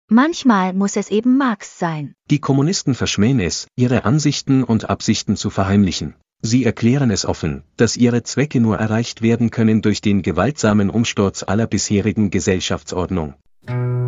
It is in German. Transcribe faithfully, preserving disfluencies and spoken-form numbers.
Manchmal muss es eben Marx sein. Die Kommunisten verschmähen es, ihre Ansichten und Absichten zu verheimlichen. Sie erklären es offen, dass ihre Zwecke nur erreicht werden können durch den gewaltsamen Umsturz aller bisherigen Gesellschaftsordnung.